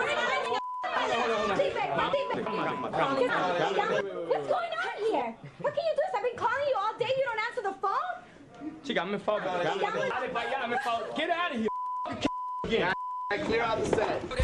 What's going on here? What can you do? I've been calling you all day. You don't answer the phone? Chica, me falta. Get out of here. Clear out the set.